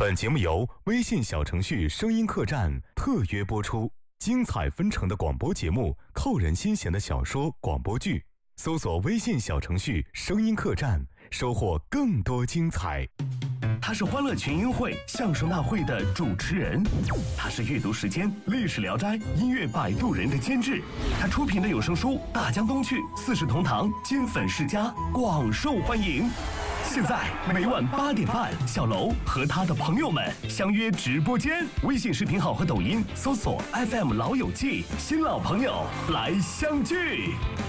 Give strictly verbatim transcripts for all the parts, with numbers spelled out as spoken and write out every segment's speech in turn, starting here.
本节目由微信小程序声音客栈特约播出，精彩纷呈的广播节目，扣人心弦的小说、广播剧，搜索微信小程序声音客栈，收获更多精彩。 他是欢乐群英会相声大会的主持人，他是阅读时间历史聊斋音乐摆渡人的监制，他出品的有声书《大江东去》四世同堂金粉世家广受欢迎。现在每晚八点半，小楼和他的朋友们相约直播间，微信视频号和抖音搜索 F M 老友记，新老朋友来相聚。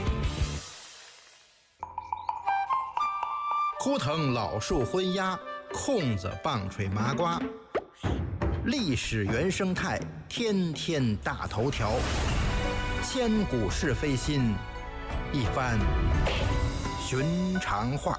枯藤老树昏鸦，空子棒槌麻瓜，历史原生态，天天大头条，千古是非心，一番寻常话。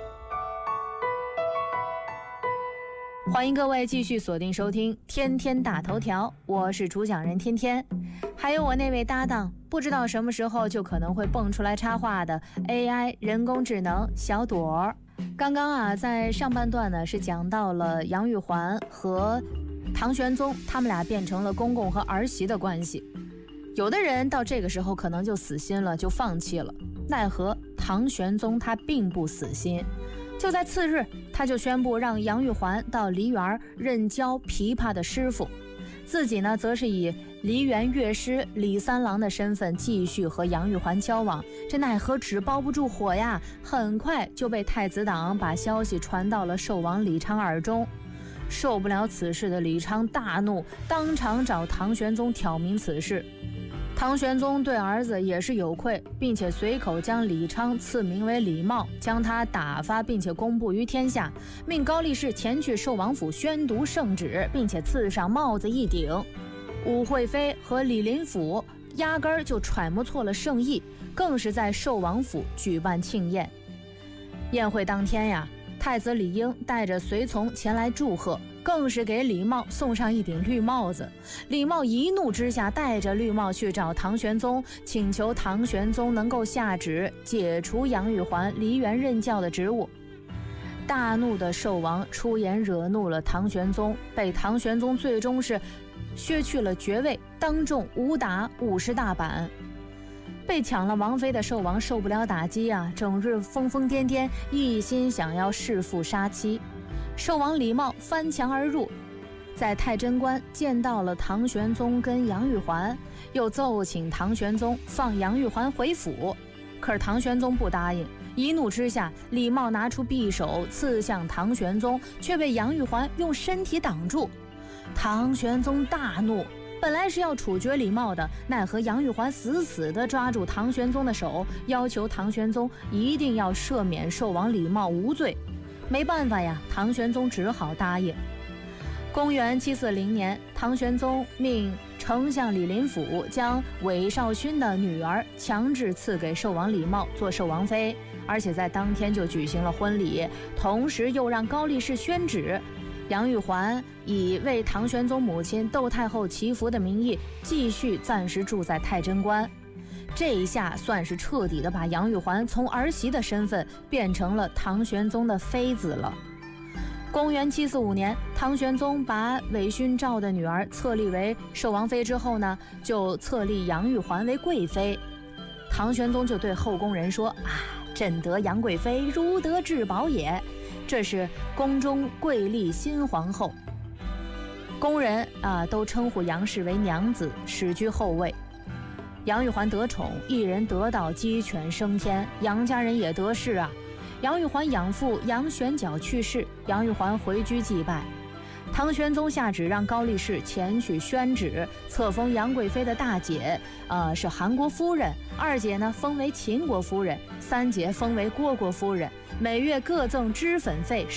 欢迎各位继续锁定收听天天大头条，我是主讲人天天，还有我那位搭档，不知道什么时候就可能会蹦出来插话的 A I 人工智能小朵儿。刚刚啊，在上半段呢是讲到了杨玉环和唐玄宗他们俩变成了公公和儿媳的关系，有的人到这个时候可能就死心了，就放弃了，奈何唐玄宗他并不死心，就在次日他就宣布让杨玉环到梨园任教琵琶的师傅，自己呢则是以梨园乐师李三郎的身份继续和杨玉环交往。这奈何纸包不住火呀，很快就被太子党把消息传到了寿王李昌耳中。受不了此事的李昌大怒，当场找唐玄宗挑明此事。唐玄宗对儿子也是有愧，并且随口将李昌赐名为李茂，将他打发并且公布于天下，命高力士前去寿王府宣读圣旨，并且赐上帽子一顶。武惠妃和李林甫压根儿就揣摩错了圣意，更是在寿王府举办庆宴。宴会当天呀，太子李英带着随从前来祝贺，更是给李茂送上一顶绿帽子。李茂一怒之下带着绿帽去找唐玄宗，请求唐玄宗能够下旨解除杨玉环梨园任教的职务。大怒的寿王出言惹怒了唐玄宗，被唐玄宗最终是削去了爵位，当众武打五十大板。被抢了王妃的寿王受不了打击啊，整日疯疯癫癫，一心想要弑父杀妻。寿王李茂翻墙而入，在太真观见到了唐玄宗跟杨玉环，又奏请唐玄宗放杨玉环回府。可是唐玄宗不答应，一怒之下，李茂拿出匕首刺向唐玄宗，却被杨玉环用身体挡住。唐玄宗大怒，本来是要处决李茂的，奈何杨玉环死死地抓住唐玄宗的手，要求唐玄宗一定要赦免寿王李茂无罪。没办法呀，唐玄宗只好答应。公元七四零年，唐玄宗命丞相李林甫将韦少勋的女儿强制赐给寿王李茂做寿王妃，而且在当天就举行了婚礼，同时又让高力士宣旨，杨玉环以为唐玄宗母亲窦太后祈福的名义，继续暂时住在太真观。这一下算是彻底的把杨玉环从儿媳的身份变成了唐玄宗的妃子了。公元七四五年，唐玄宗把韦勋照的女儿册立为寿王妃之后呢，就册立杨玉环为贵妃。唐玄宗就对后宫人说啊，朕得杨贵妃如得至宝也，这是宫中贵丽新皇后。宫人啊都称呼杨氏为娘子，始居后位。杨玉环得宠，一人得道鸡犬升天，杨家人也得势啊。杨玉环养父杨玄角去世，杨玉环回居祭拜。唐玄宗下旨让高力士前去宣旨，册封杨贵妃的大姐呃是韩国夫人，二姐呢封为秦国夫人，三姐封为虢国夫人，每月各赠脂粉费